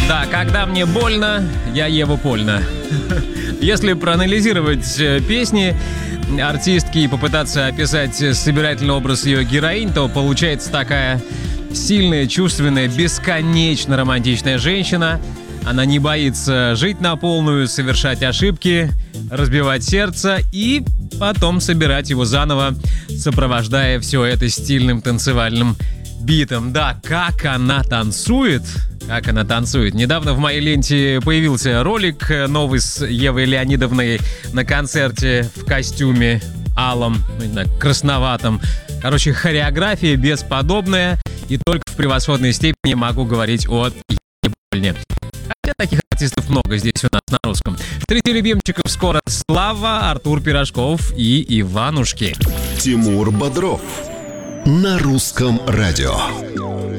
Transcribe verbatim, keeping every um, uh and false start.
Да, когда мне больно, я Ева Польна. Если проанализировать песни артистки и попытаться описать собирательный образ ее героинь, то получается такая сильная, чувственная, бесконечно романтичная женщина. Она не боится жить на полную, совершать ошибки, разбивать сердце и потом собирать его заново, сопровождая все это стильным танцевальным битом. Да, как она танцует! Как она танцует. Недавно в моей ленте появился ролик новый с Евой Леонидовной на концерте в костюме алом, ну, не знаю, красноватом. Короче, хореография бесподобная, и только в превосходной степени могу говорить о Еве Польне. Хотя таких артистов много здесь у нас на русском. Среди любимчиков скоро Слава, Артур Пирожков и Иванушки. Тимур Бодров на русском радио.